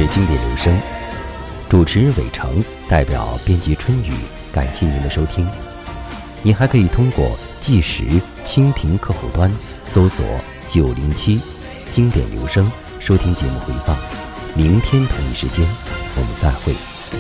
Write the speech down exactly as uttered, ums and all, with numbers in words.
经典留声，主持人伟成，代表编辑春雨，感谢您的收听。您还可以通过计时蜻蜓客户端搜索九零七经典留声收听节目回放。明天同一时间我们再会。